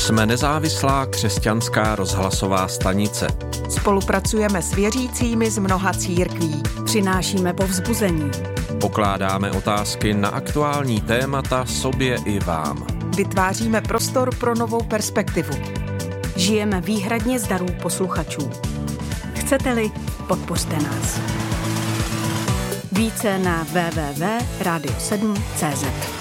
Jsme nezávislá křesťanská rozhlasová stanice. Spolupracujeme s věřícími z mnoha církví. Přinášíme povzbuzení. Pokládáme otázky na aktuální témata sobě i vám. Vytváříme prostor pro novou perspektivu. Žijeme výhradně z darů posluchačů. Chcete-li, podpořte nás. Více na www.radio7.cz.